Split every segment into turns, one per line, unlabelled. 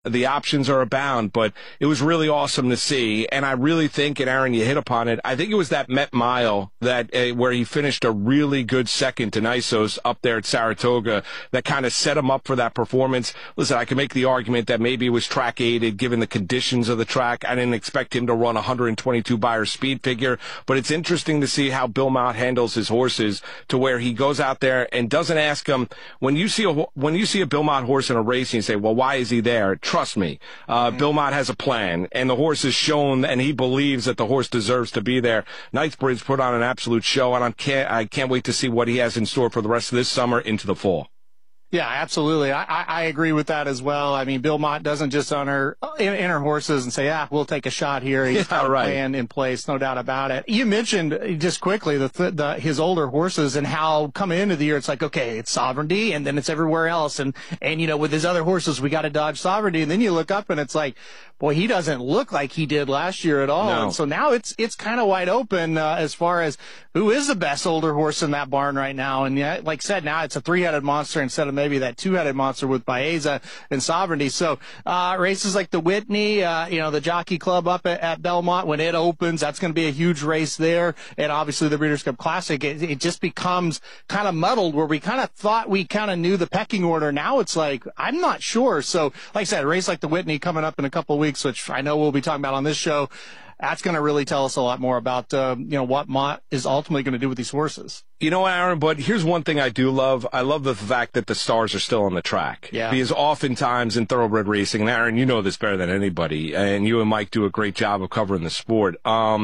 The options are abound, but it was really awesome to see. And I really think, and Aaron, you hit upon it, I think it was that Met Mile that where he finished a really good second to Nisos up there at Saratoga that kind of set him up for that performance. Listen, I can make the argument that maybe it was track aided given the conditions of the track. I didn't expect him to run 122 Beyer speed figure, but it's interesting to see how Bill Mott handles his horses to where he goes out there and doesn't ask them. When you see a Bill Mott horse in a race and you say, well, why is he there? Trust me, Bill Mott has a plan, and the horse has shown, and he believes that the horse deserves to be there. Knightsbridge put on an absolute show, and I can't wait to see what he has in store for the rest of this summer into the fall.
Yeah, absolutely. I agree with that as well. I mean, Bill Mott doesn't just enter horses and say, we'll take a shot here. He's got a plan in place, no doubt about it. You mentioned just quickly his older horses and how coming into the year, it's like, okay, it's Sovereignty and then it's everywhere else. And with his other horses, we got to dodge Sovereignty. And then you look up and it's like, boy, he doesn't look like he did last year at all.
No.
And so now it's kind of wide open as far as who is the best older horse in that barn right now. And yeah, like I said, now it's a three-headed monster instead of maybe that two-headed monster with Baeza and Sovereignty. So races like the Whitney, the Jockey Club up at Belmont, when it opens, that's going to be a huge race there. And obviously the Breeders' Cup Classic, it just becomes kind of muddled where we kind of thought we kind of knew the pecking order. Now it's like, I'm not sure. So like I said, a race like the Whitney coming up in a couple of weeks, which I know we'll be talking about on this show, that's going to really tell us a lot more about, what Mott is ultimately going to do with these horses.
You know, Aaron, but here's one thing I do love. I love the fact that the stars are still on the track.
Yeah.
Because oftentimes in thoroughbred racing, and Aaron, you know this better than anybody, and you and Mike do a great job of covering the sport,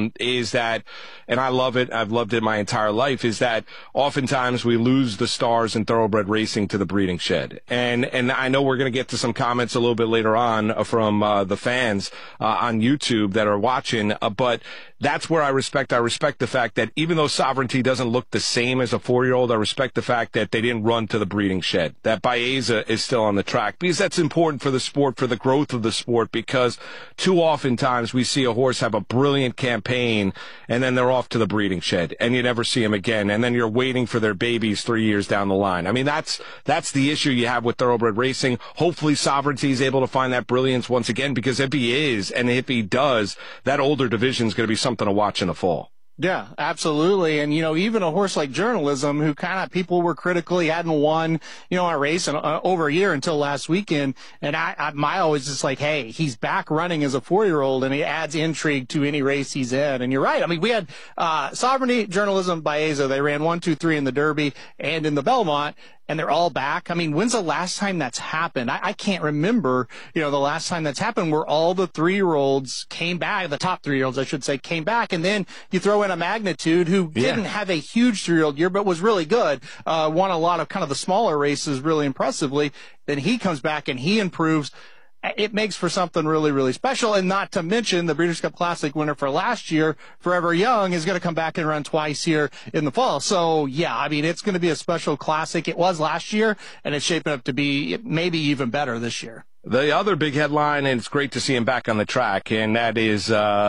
is that, and I love it, I've loved it my entire life, is that oftentimes we lose the stars in thoroughbred racing to the breeding shed. And I know we're going to get to some comments a little bit later on from the fans on YouTube that are watching, but that's where I respect the fact that even though Sovereignty doesn't look the same as a 4-year-old, I respect the fact that they didn't run to the breeding shed, that Baeza is still on the track, because that's important for the sport, for the growth of the sport, because too often times we see a horse have a brilliant campaign and then they're off to the breeding shed and you never see them again, and then you're waiting for their babies 3 years down the line. I mean, that's the issue you have with thoroughbred racing. Hopefully Sovereignty is able to find that brilliance once again, because if he is, and if he does, that older division is going to be something to watch in the fall.
Yeah, absolutely. And, even a horse like Journalism, who kind of people were critical, he hadn't won, a race in over a year until last weekend. And my always just like, hey, he's back running as a 4-year-old and he adds intrigue to any race he's in. And you're right. I mean, we had, Sovereignty, Journalism, Baeza. They ran 1, 2, 3 in the Derby and in the Belmont, and they're all back. I mean, when's the last time that's happened? I can't remember, the last time that's happened where all the 3-year-olds came back, the top 3-year-olds, I should say, came back. And then you throw in a Magnitude who didn't have a huge 3-year-old year, but was really good, won a lot of kind of the smaller races really impressively. Then he comes back and he improves. It makes for something really, really special. And not to mention the Breeders' Cup Classic winner for last year, Forever Young, is going to come back and run twice here in the fall. So, yeah, I mean, it's going to be a special classic. It was last year, and it's shaping up to be maybe even better this year.
The other big headline, and it's great to see him back on the track, and that is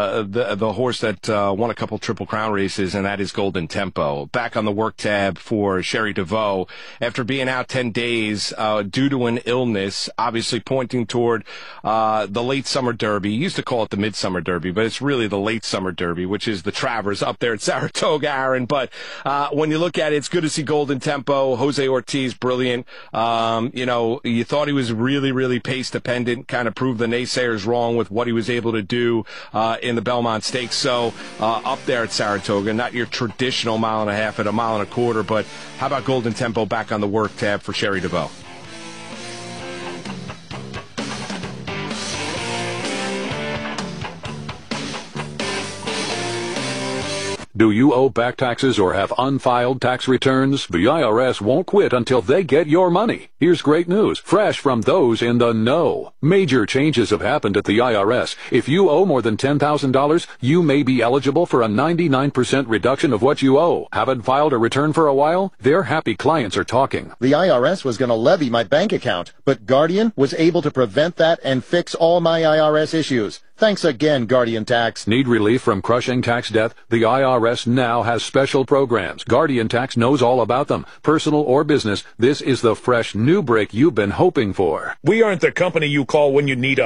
the horse that won a couple Triple Crown races, and that is Golden Tempo. Back on the work tab for Sherry DeVoe after being out 10 days due to an illness, obviously pointing toward the late summer derby. You used to call it the midsummer derby, but it's really the late summer derby, which is the Travers up there at Saratoga, Aaron. But when you look at it, it's good to see Golden Tempo. Jose Ortiz, brilliant. You thought he was really, really pace dependent, kind of proved the naysayers wrong with what he was able to do in the Belmont Stakes. So up there at Saratoga, not your traditional 1.5 miles at 1.25 miles, but how about Golden Tempo back on the work tab for Sherry DeVoe?
Do you owe back taxes or have unfiled tax returns? The IRS won't quit until they get your money. Here's great news, fresh from those in the know. Major changes have happened at the IRS. If you owe more than $10,000, you may be eligible for a 99% reduction of what you owe. Haven't filed a return for a while? Their happy clients are talking.
The IRS was going to levy my bank account, but Guardian was able to prevent that and fix all my IRS issues. Thanks again, Guardian Tax.
Need relief from crushing tax debt? The IRS now has special programs. Guardian Tax knows all about them. Personal or business, this is the fresh new break you've been hoping for.
We aren't the company you call when you need a